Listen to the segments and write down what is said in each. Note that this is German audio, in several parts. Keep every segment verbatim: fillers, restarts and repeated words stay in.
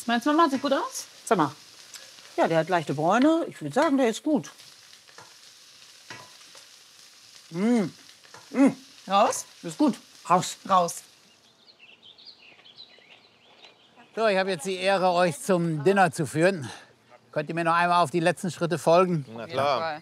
Meinst du, Mama, sieht gut aus? Sag mal. Ja, der hat leichte Bräune. Ich würde sagen, der ist gut. Mm. Mm. Raus? Ist gut. Raus. Raus. So, ich habe jetzt die Ehre, euch zum Dinner zu führen. Könnt ihr mir noch einmal auf die letzten Schritte folgen? Na klar.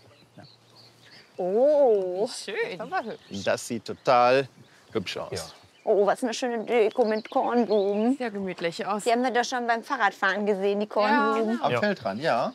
Oh, Schön. Das sieht total hübsch aus. oh, was eine schöne Deko mit Kornblumen. Sehr gemütlich aus. Die haben wir doch schon beim Fahrradfahren gesehen, die Kornblumen. Am Feldrand, ja.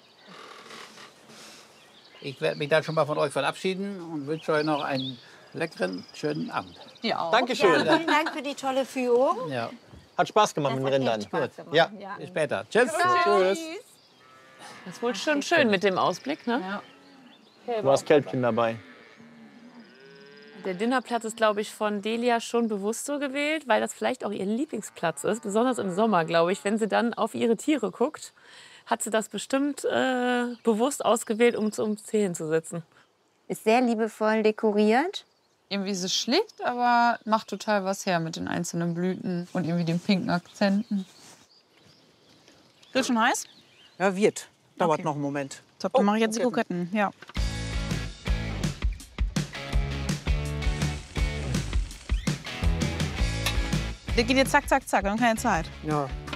Ich werde mich dann schon mal von euch verabschieden und wünsche euch noch einen leckeren, schönen Abend. Ja, auch. Dankeschön. Vielen Dank für die tolle Führung. Ja, Hat Spaß gemacht mit den Rindern. Spaß gemacht. Ja. bis später. Tschüss. Tschüss. Das ist wohl schon schön mit dem Ausblick, ne? Ja. Du hast Kälbchen dabei. Der Dinnerplatz ist, glaube ich, von Delia schon bewusst so gewählt, weil das vielleicht auch ihr Lieblingsplatz ist. Besonders im Sommer, glaube ich. Wenn sie dann auf ihre Tiere guckt, hat sie das bestimmt äh, bewusst ausgewählt, um zum Zählen zu sitzen. Ist sehr liebevoll dekoriert. Irgendwie ist es schlicht, aber macht total was her mit den einzelnen Blüten und irgendwie den pinken Akzenten. Wird schon heiß? Ja, wird. Dauert Okay. noch einen Moment. Top, dann mache ich jetzt die Kroketten. Ja. Der geht jetzt zack, zack, zack. Wir haben keine Zeit. Ja,